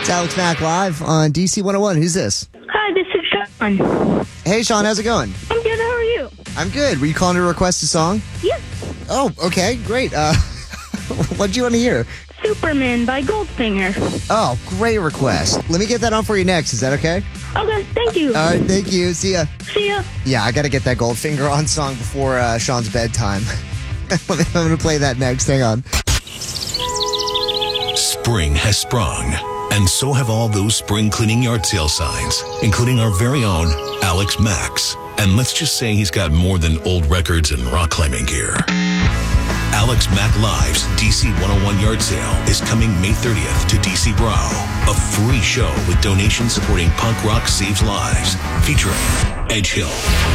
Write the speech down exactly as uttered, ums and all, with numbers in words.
It's Alex Mack live on D C one oh one. Who's this? Hi, this is Sean. Hey, Sean, how's it going? I'm good. How are you? I'm good. Were you calling to request a song? Yes. Oh, okay, great. Uh, what do you want to hear? Superman by Goldfinger. Oh, great request. Let me get that on for you next. Is that okay? Okay, thank you. All right, thank you. See ya. See ya. Yeah, I got to get that Goldfinger on song before uh, Sean's bedtime. I'm going to play that next. Hang on. Spring has sprung, and so have all those spring cleaning yard sale signs, including our very own Alex Max. And let's just say he's got more than old records and rock climbing gear. Alex Mack Live's D C one oh one Yard Sale is coming May thirtieth to D C Brow. A free show with donations supporting Punk Rock Saves Lives, featuring Edge Hill,